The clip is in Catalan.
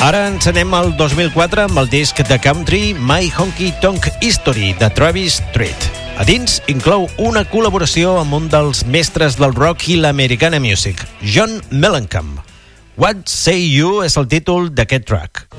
Ara ens anem al 2004 amb el disc de country My Honky Tonk History de Travis Tritt. A dins inclou una col·laboració amb un dels mestres del rock i l'americana music, John Mellencamp. What Say You és el títol d'aquest track.